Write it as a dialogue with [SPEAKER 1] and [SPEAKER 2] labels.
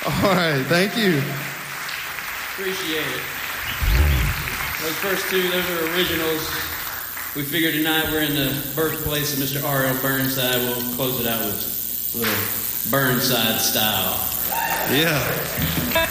[SPEAKER 1] All right, thank you.
[SPEAKER 2] Appreciate it. Those first two, those are originals. We figured tonight we're in the birthplace of Mr. R.L. Burnside. We'll close it out with a little Burnside style.
[SPEAKER 1] Yeah.